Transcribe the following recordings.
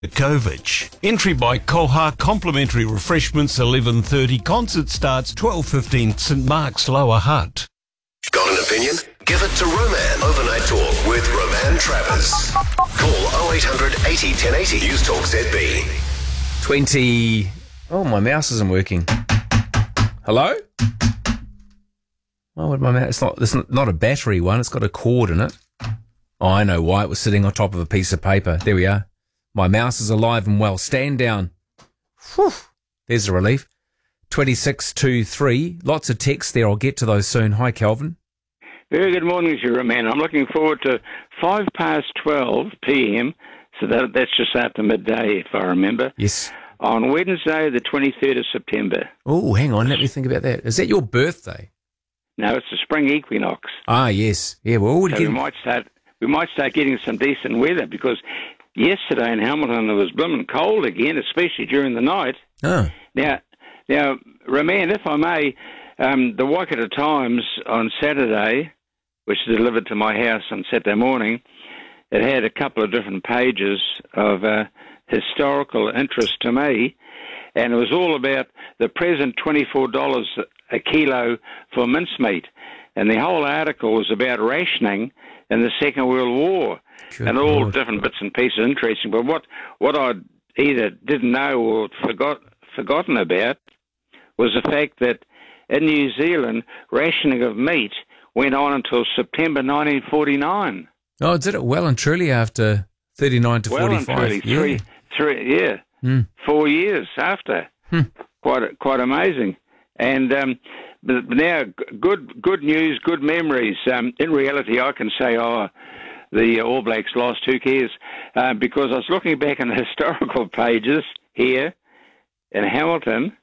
Kovic. Entry by Koha, complimentary refreshments 11:30, concert starts 12:15, St Mark's Lower Hutt. Got an opinion? Give it to Roman. Overnight Talk with Roman Travers. Call 0800 80 1080. News Talk ZB. 20... Oh, my mouse isn't working. Hello? Why would my mouse... It's not a battery one. It's got a cord in it. Oh, I know why. It was sitting on top of a piece of paper. There we are. My mouse is alive and well. Stand down. Whew. There's a relief. 2623. Lots of text there. I'll get to those soon. Hi, Kelvin. Very good morning to you, Roman. I'm looking forward to 12 p.m, so that's just after midday, if I remember. Yes. On Wednesday, the 23rd of September. Oh, hang on. Let me think about that. Is that your birthday? No, it's the spring equinox. Ah, yes. Yeah, well, we might start getting some decent weather, because yesterday in Hamilton it was blooming cold again, especially during the night. Oh. Now, Roman, if I may, the Waikato Times on Saturday, which is delivered to my house on Saturday morning, it had a couple of different pages of historical interest to me, and it was all about the present $24 a kilo for mincemeat. And the whole article was about rationing in the Second World War. Good and all Lord. different bits and pieces interesting. But what I either didn't know or forgotten about was the fact that in New Zealand, rationing of meat went on until September 1949. Oh, did it well and truly after 39 to Well 45? and truly, Yeah. 4 years after. Quite amazing. And but now, good news, good memories. In reality, I can say, the All Blacks lost, who cares? Because I was looking back in the historical pages here in Hamilton,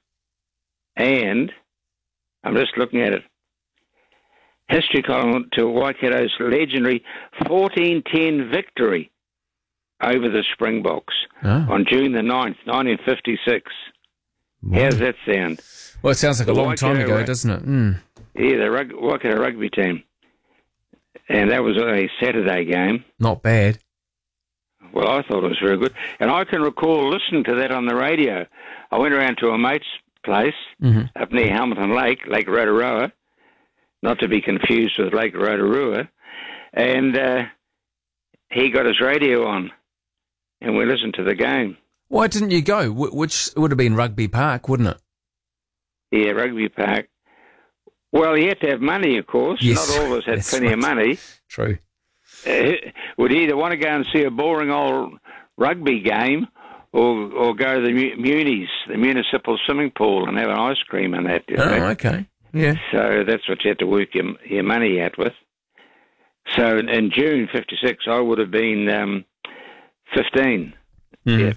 and I'm just looking at it. History column to Waikato's legendary 1410 victory over the Springboks on June the 9th, 1956. Wow. How's that sound? Well, it sounds like a long time Waikato, ago, doesn't it? Mm. Yeah, the Waikato rugby team. And that was a Saturday game. Not bad. Well, I thought it was very good. And I can recall listening to that on the radio. I went around to a mate's place up near Hamilton Lake, Lake Rotorua, not to be confused with Lake Rotorua, and he got his radio on, and we listened to the game. Why didn't you go? Which would have been Rugby Park, wouldn't it? Yeah, Rugby Park. Well, you had to have money, of course. Yes, Not all of us had that's plenty of right. money. True. Would either want to go and see a boring old rugby game or go to the Munis, the municipal swimming pool, and have an ice cream and that. You know? Okay. Yeah. So that's what you had to work your money out with. So in June 56, I would have been 15. Yeah.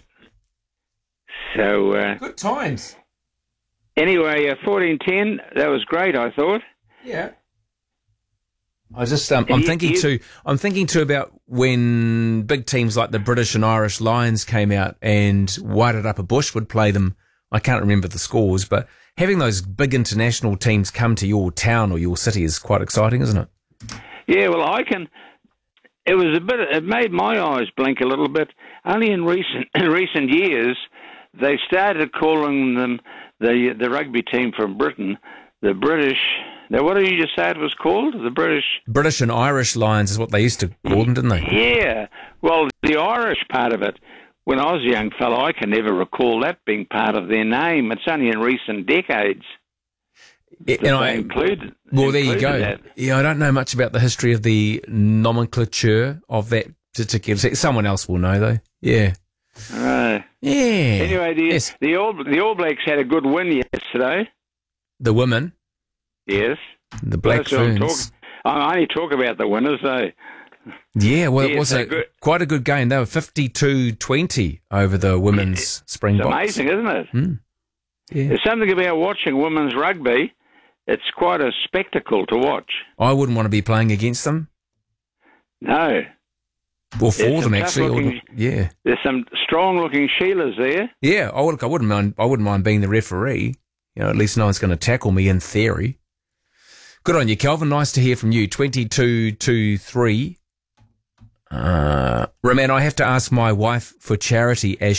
So Good times. anyway, 1410, that was great, I thought. Yeah. I just I'm thinking too about when big teams like the British and Irish Lions came out and Wairarapa Bush would play them. I can't remember the scores, but having those big international teams come to your town or your city is quite exciting, isn't it? Yeah, well, I can. It was it made my eyes blink a little bit. Only in recent years, they started calling them the rugby team from Britain, the British. Now, what did you just say it was called? The British and Irish Lions is what they used to call them, didn't they? Yeah. Well, the Irish part of it, when I was a young fellow, I can never recall that being part of their name. It's only in recent decades that they included. Well, there you go. That. Yeah, I don't know much about the history of the nomenclature of that particular. Someone else will know, though. Yeah. Right. Yeah. Anyway, the All Blacks had a good win yesterday. The women. Yes. The Black Ferns. I only talk about the winners, though. Yeah, well, it was quite a good game. They were 52-20 over the women's Springboks. It's amazing, isn't it? Yeah. There's something about watching women's rugby. It's quite a spectacle to watch. I wouldn't want to be playing against them. No. Or for them, actually. Yeah. There's some strong-looking Sheilas there. Yeah. I wouldn't mind being the referee. You know, at least no one's going to tackle me in theory. Good on you, Kelvin. Nice to hear from you. 22-3. Roman, I have to ask my wife for charity as